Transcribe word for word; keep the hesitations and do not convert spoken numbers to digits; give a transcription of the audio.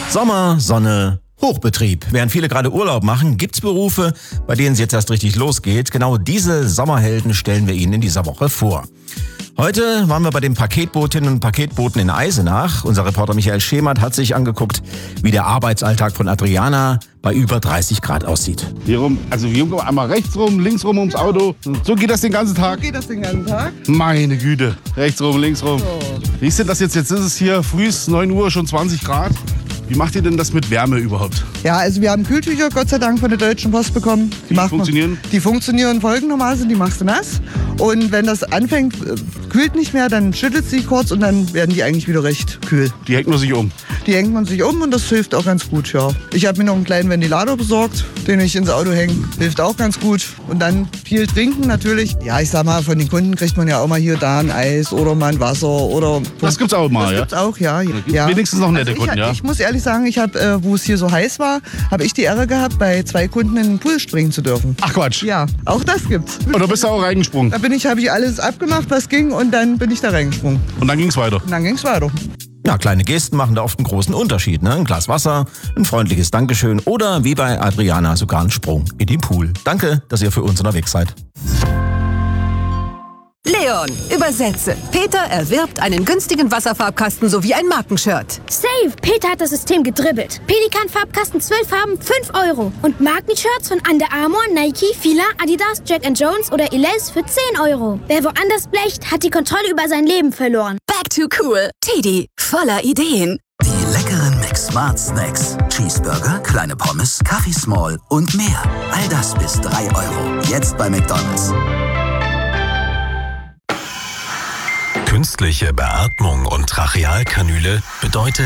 Sommer, Sonne, Hochbetrieb. Während viele gerade Urlaub machen, gibt's Berufe, bei denen es jetzt erst richtig losgeht. Genau diese Sommerhelden stellen wir Ihnen in dieser Woche vor. Heute waren wir bei den Paketbotinnen und Paketboten in Eisenach. Unser Reporter Michael Schemert hat sich angeguckt, wie der Arbeitsalltag von Adriana bei über dreißig Grad aussieht. Hier rum, also wir gehen einmal rechts rum, links rum ums Auto. So geht das den ganzen Tag? So geht das den ganzen Tag. Meine Güte, rechts rum, links rum. So. Wie ist denn das jetzt? Jetzt ist es hier früh, neun Uhr, schon zwanzig Grad. Wie macht ihr denn das mit Wärme überhaupt? Ja, also wir haben Kühltücher, Gott sei Dank, von der Deutschen Post bekommen. Die macht funktionieren? Man, die funktionieren folgendermaßen, die machst du nass. Und wenn das anfängt, äh, kühlt nicht mehr, dann schüttelt sie kurz und dann werden die eigentlich wieder recht kühl. Die hängt man sich um? Die hängt man sich um und das hilft auch ganz gut, ja. Ich habe mir noch einen kleinen Ventilator besorgt, den ich ins Auto hänge. Hilft auch ganz gut. Und dann viel trinken natürlich. Ja, ich sag mal, von den Kunden kriegt man ja auch mal hier da ein Eis oder mal ein Wasser oder... Das gibt's auch mal, das ja? Das gibt's auch, ja. ja. Wenigstens noch nette also ich, Kunden, ja? Ich muss ehrlich sagen, ich habe, äh, wo es hier so heiß war, habe ich die Ehre gehabt, bei zwei Kunden in den Pool springen zu dürfen. Ach Quatsch. Ja, auch das gibt's. Und da bist du auch reingesprungen? Da bin ich, habe ich alles abgemacht, was ging und dann bin ich da reingesprungen. Und dann ging's weiter? Und dann ging's weiter. Ja, kleine Gesten machen da oft einen großen Unterschied. Ne? Ein Glas Wasser, ein freundliches Dankeschön oder wie bei Adriana sogar ein Sprung in den Pool. Danke, dass ihr für uns unterwegs seid. Leon, übersetze. Peter erwirbt einen günstigen Wasserfarbkasten sowie ein Markenshirt. Save! Peter hat das System gedribbelt. Pelikan-Farbkasten, zwölf Farben, fünf Euro. Und Markenshirts von Under Armour, Nike, Fila, Adidas, Jack and Jones oder Elize für zehn Euro. Wer woanders blecht, hat die Kontrolle über sein Leben verloren. Back to cool. Teddy, voller Ideen. Die leckeren McSmart Snacks. Cheeseburger, kleine Pommes, Kaffee Small und mehr. All das bis drei Euro. Jetzt bei McDonald's. Künstliche Beatmung und Trachealkanüle bedeutet